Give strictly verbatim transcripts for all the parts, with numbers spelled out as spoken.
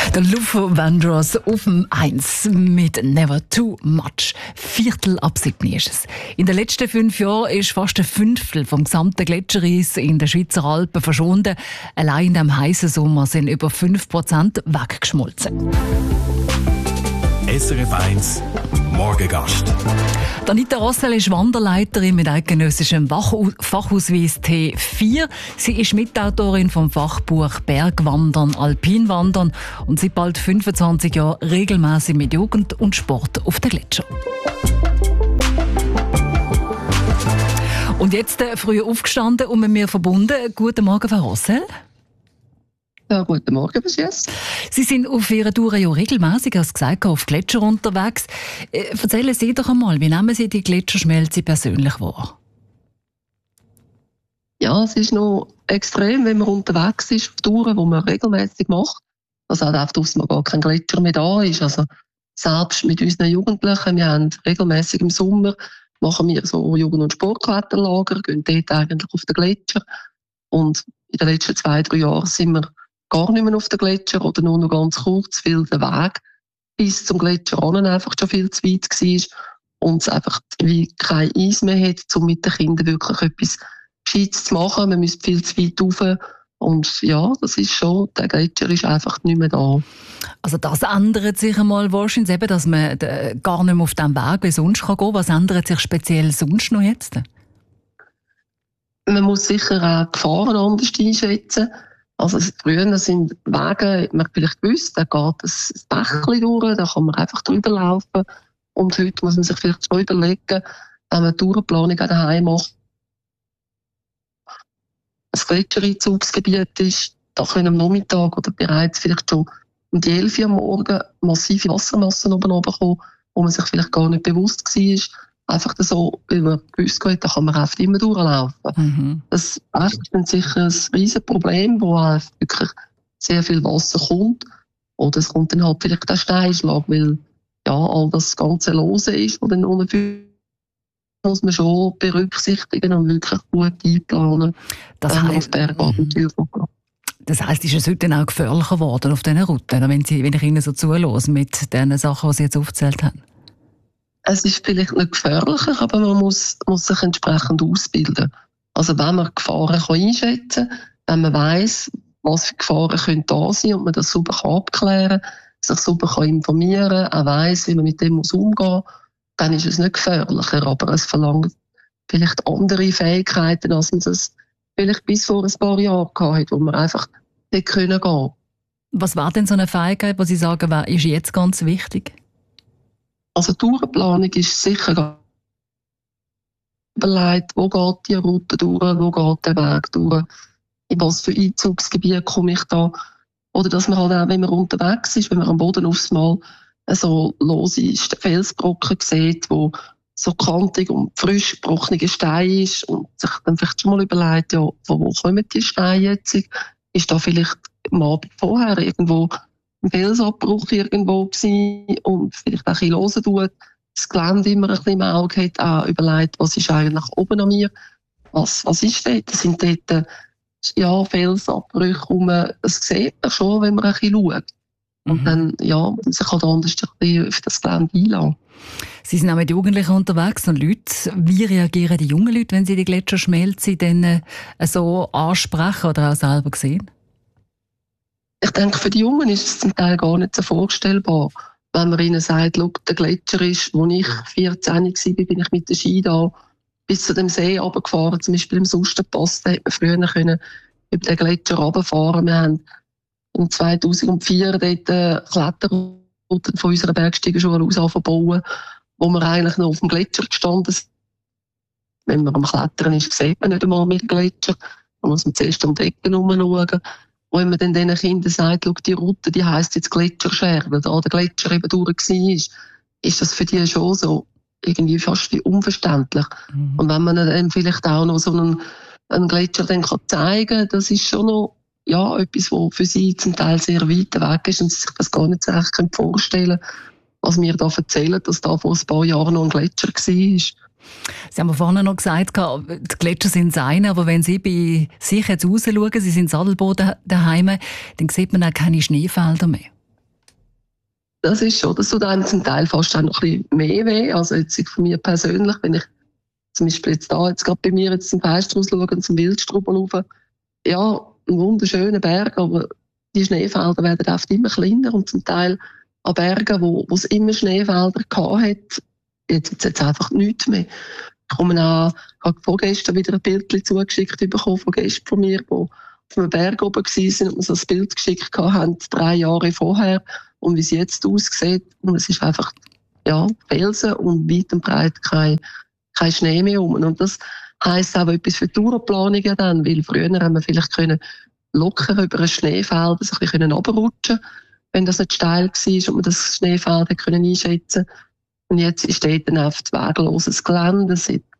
Der Lufo Vandross auf dem eins mit Never Too Much. Viertel ab sieben ist es. In den letzten fünf Jahren ist fast ein Fünftel vom gesamten Gletschereis in den Schweizer Alpen verschwunden. Allein in diesem heißen Sommer sind über fünf Prozent weggeschmolzen. S R F eins Morgengast. Anita Rossel ist Wanderleiterin mit eidgenössischem Fachausweis T vier. Sie ist Mitautorin vom Fachbuch Bergwandern, Alpinwandern und seit bald fünfundzwanzig Jahren regelmäßig mit Jugend und Sport auf den Gletscher. Und jetzt äh, früh aufgestanden und mit mir verbunden. Guten Morgen, Frau Rossel. Ja, guten Morgen, bis jetzt. Sie sind auf Ihrer Tour ja regelmäßig, als gesagt, auf Gletscher unterwegs. Äh, erzählen Sie doch einmal, wie nehmen Sie die Gletscherschmelze persönlich wahr? Ja, es ist noch extrem, wenn man unterwegs ist auf Touren, die man regelmäßig macht. Also auch draussen mal gar kein Gletscher mehr da ist. Also selbst mit unseren Jugendlichen, wir haben regelmäßig im Sommer machen wir so Jugend- und Sportkletterlager, gehen dort eigentlich auf den Gletscher. Und in den letzten zwei, drei Jahren sind wir gar nicht mehr auf den Gletscher oder nur noch ganz kurz, weil der Weg bis zum Gletscher an einfach schon viel zu weit war und es einfach wie kein Eis mehr hat, um mit den Kindern wirklich etwas Gescheites zu machen. Man müsste viel zu weit rauf. Und ja, das ist schon, der Gletscher ist einfach nicht mehr da. Also das ändert sich einmal wahrscheinlich eben, dass man gar nicht mehr auf diesem Weg wie sonst gehen kann. Was ändert sich speziell sonst noch jetzt? Man muss sicher auch die Gefahren anders einschätzen. Also früher sind Wege, hat man vielleicht gewusst, da geht ein Bächlein durch, da kann man einfach drüber laufen. Und heute muss man sich vielleicht schon überlegen, wenn man eine Tourenplanung daheim macht, ein Gletschereinzugsgebiet ist, da können am Nachmittag oder bereits vielleicht schon um die elf Uhr am Morgen massive Wassermassen oben runterkommen, wo man sich vielleicht gar nicht bewusst war. Einfach so, weil man gewusst hat, da kann man einfach immer durchlaufen. Mhm. Das ist sicher ein riesen Problem, wo wirklich sehr viel Wasser kommt. Oder es kommt dann halt vielleicht der Steinschlag, weil ja, all das ganze Lose ist, was dann unten muss man schon berücksichtigen und wirklich gut einplanen. Das heisst, das heisst, ist es heute auch gefährlicher geworden auf diesen Routen, wenn, Sie, wenn ich Ihnen so zuhöre mit den Sachen, die Sie jetzt aufgezählt haben? Es ist vielleicht nicht gefährlicher, aber man muss, muss sich entsprechend ausbilden. Also wenn man Gefahren kann einschätzen kann, wenn man weiss, was für Gefahren können da sein und man das sauber kann abklären kann, sich sauber kann informieren kann, auch weiss, wie man mit dem muss umgehen muss, dann ist es nicht gefährlicher. Aber es verlangt vielleicht andere Fähigkeiten, als man das vielleicht bis vor ein paar Jahren hatte, wo man einfach nicht gehen konnte. Was war denn so eine Fähigkeit, die Sie sagen, ist jetzt ganz wichtig? Also die Tourenplanung ist sicher überlegt, wo geht die Route durch, wo geht der Weg durch, in was für Einzugsgebiet komme ich da. Oder dass man halt auch, wenn man unterwegs ist, wenn man am Boden aufs Mal so lose Felsbrocken sieht, wo so kantig und frisch gebrochene Stein ist und sich dann vielleicht schon mal überlegt, ja, von wo kommen die Steine jetzt? Ist da vielleicht am Abend vorher irgendwo ein Felsabbruch irgendwo gewesen und vielleicht auch ein bisschen hören tut, das Gelände immer ein bisschen im Auge hat, auch überlegt, was ist eigentlich oben an mir, was, was ist dort? Das sind dort ja, Felsabbrüche rum, das sieht man schon, wenn man ein bisschen schaut. Und mhm. dann, ja, muss man sich halt anders ein bisschen auf das Gelände einlassen. Sie sind auch mit Jugendlichen unterwegs und Leute. Wie reagieren die jungen Leute, wenn sie die Gletscherschmelze dann äh, so ansprechen oder auch selber sehen? Ich denke, für die Jungen ist es zum Teil gar nicht so vorstellbar, wenn man ihnen sagt, schau, der Gletscher ist, als ich vierzehn war, bin ich mit der Ski da bis zu dem See runtergefahren, zum Beispiel im Sustenpass, da hätte man früher können über den Gletscher runterfahren. Wir haben im zweitausendvier dort eine Kletterroute von unserer Bergsteigerschule aus angefangen, wo wir eigentlich noch auf dem Gletscher gestanden sind. Wenn man am Klettern ist, sieht man nicht einmal mit dem Gletscher. Da muss man zuerst um die Ecke herumschauen. Und wenn man dann diesen Kindern sagt, schau, die Route, die heisst jetzt Gletscherscherben, da der Gletscher eben durch war, ist das für die schon so irgendwie fast wie unverständlich. Mhm. Und wenn man dann vielleicht auch noch so einen, einen Gletscher dann kann zeigen kann, das ist schon noch ja, etwas, was für sie zum Teil sehr weit weg ist und sie sich das gar nicht so recht vorstellen können, was wir da erzählen, dass da vor ein paar Jahren noch ein Gletscher war. Sie haben vorhin noch gesagt, die Gletscher sind das eine, aber wenn Sie bei sich jetzt rausschauen, Sie sind in Sadelboden daheim, dann sieht man auch keine Schneefelder mehr. Das ist schon, das tut einem zum Teil fast auch noch ein bisschen mehr weh. Also jetzt von mir persönlich, wenn ich zum Beispiel jetzt da, jetzt gerade bei mir jetzt zum Fenster rausschaue und zum Wildstrubel rauf, ja, ein wunderschöner Berg, aber die Schneefelder werden oft immer kleiner und zum Teil an Bergen, wo, wo es immer Schneefelder gehabt hat, jetzt ist jetzt einfach nichts mehr. Ich komme auch, ich habe vorgestern wieder ein Bild zugeschickt bekommen von Gästen von mir, die auf einem Berg oben waren und mir so ein Bild geschickt haben, drei Jahre vorher, und wie es jetzt aussieht. Und es ist einfach, ja, Felsen und weit und breit kein, kein Schnee mehr rum. Und das heisst auch etwas für die Tourenplanungen dann, weil früher haben wir vielleicht können locker über ein Schneefeld sich ein bisschen runterrutschen, wenn das nicht steil war und man das Schneefeld können einschätzen konnte. Und jetzt ist dort dann einfach wegloses Gelände. Es sind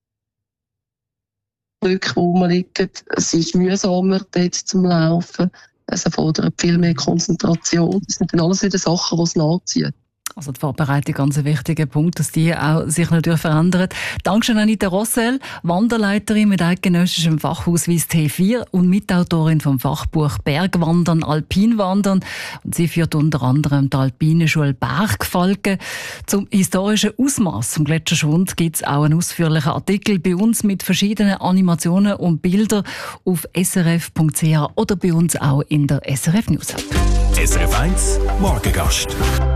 Blöcke, wo man liegt. Es ist mühsamer dort zum Laufen. Es erfordert viel mehr Konzentration. Das sind dann alles wieder Sachen, die es nachziehen. Also die Vorbereitung, ganz ein wichtiger Punkt, dass die auch sich natürlich verändert. Dankeschön Anita Rossel, Wanderleiterin mit eidgenössischem Fachausweis T vier und Mitautorin vom Fachbuch Bergwandern, Alpinwandern. Und sie führt unter anderem die Alpine-Schule Bergfalken. Zum historischen Ausmaß vom Gletscherschwund gibt es auch einen ausführlichen Artikel bei uns mit verschiedenen Animationen und Bildern auf s r f punkt c h oder bei uns auch in der S R F News App. S R F eins Morgengast.